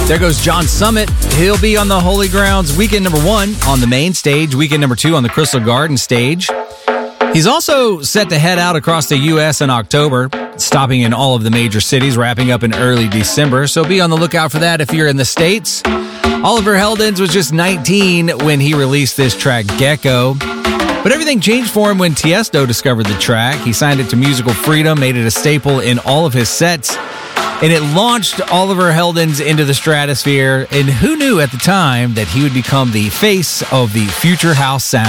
There goes John Summit. He'll be on the Holy Grounds weekend number 1 on the main stage, weekend number 2 on the Crystal Garden stage. He's also set to head out across the U.S. in October, stopping in all of the major cities, wrapping up in early December. So be on the lookout for that if you're in the States. Oliver Heldens was just 19 when he released this track, Gecko. But everything changed for him when Tiesto discovered the track. He signed it to Musical Freedom, made it a staple in all of his sets, and it launched Oliver Heldens into the stratosphere. And who knew at the time that he would become the face of the Future House sound?